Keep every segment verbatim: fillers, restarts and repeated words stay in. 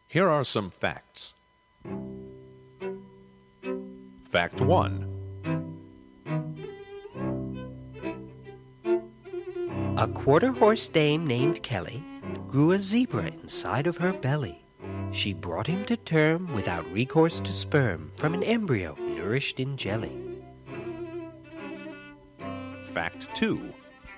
Here are some facts. Fact one. A quarter-horse dame named Kelly grew a zebra inside of her belly. She brought him to term without recourse to sperm from an embryo nourished in jelly. Fact two.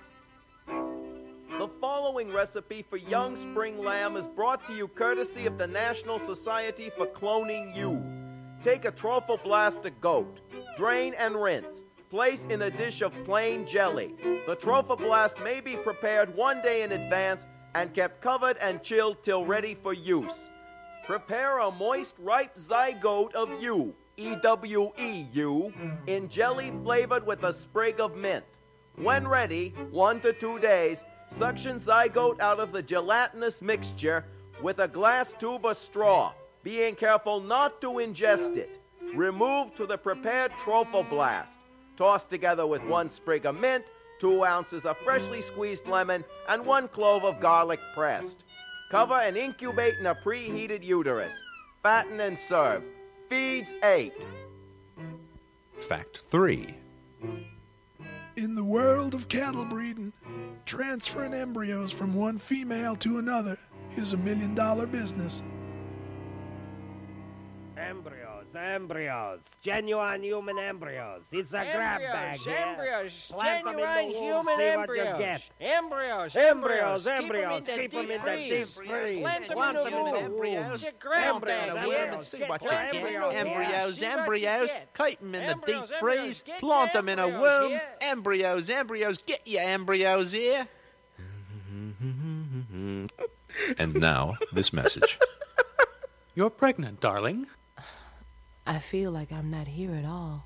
The following recipe for young spring lamb is brought to you courtesy of the National Society for Cloning You. Take a Trophoblastic goat, drain and rinse. Place in a dish of plain jelly. The Trophoblast may be prepared one day in advance and kept covered and chilled till ready for use. Prepare a moist, ripe zygote of ewe, E W E U, in jelly flavored with a sprig of mint. When ready, one to two days, suction zygote out of the gelatinous mixture with a glass tube or straw, being careful not to ingest it. Remove to the prepared Trophoblast. Toss together with one sprig of mint, two ounces of freshly squeezed lemon, and one clove of garlic pressed. Cover and incubate in a preheated uterus. Fatten and serve. Feeds eight. Fact three. In the world of cattle breeding, transferring embryos from one female to another is a million-dollar business. Embryos, embryos, genuine human embryos. It's a grab bag here. Embryos, Plant them in genuine the womb, human see embryos. what you get. Embryos, Embryos, embryos, embryos, keep them in the deep freeze. freeze. Plant them Plant in them the in the womb. embryos. It's a grab Embryos, bag embryos, here. get See what you plant get. embryos, Embryos, see what you embryos, get. kite them in the deep Embryos, freeze, embryos, get plant your them in a embryos womb. here. Embryos, embryos, get your embryos here. And now, this message. You're pregnant, darling. I feel like I'm not here at all.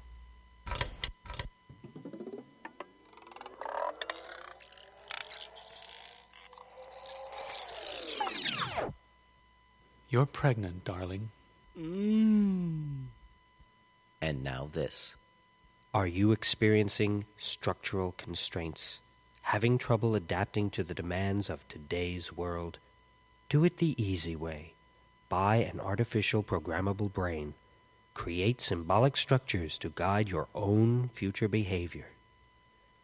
You're pregnant, darling. Mm. And now this. Are you experiencing structural constraints? Having trouble adapting to the demands of today's world? Do it the easy way. Buy an artificial programmable brain. Create symbolic structures to guide your own future behavior.